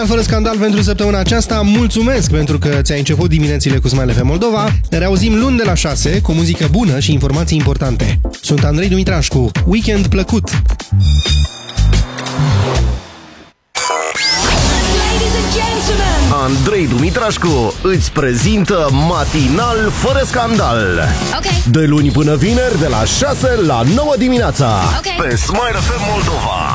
Fără scandal pentru săptămâna aceasta. Mulțumesc pentru că ți-ai început diminețile cu Smile FM Moldova. Ne reauzim luni de la 6 cu muzică bună și informații importante. Sunt Andrei Dumitrașcu. Weekend plăcut! Andrei Dumitrașcu îți prezintă Matinal fără scandal. De luni până vineri de la 6 la 9 dimineața. Pe Smile FM Moldova.